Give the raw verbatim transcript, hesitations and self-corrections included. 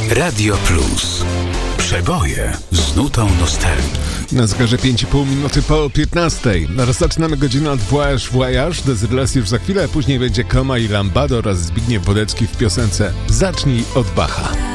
Radio Plus. Przeboje z nutą nostalgii. Na zegarze pięć i pół minuty po piętnastej. Rozpoczynamy godzinę od Voyage Voyage. Desyrlas już za chwilę, później będzie Koma i Lambado oraz Zbigniew Wodecki w piosence Zacznij od Bacha.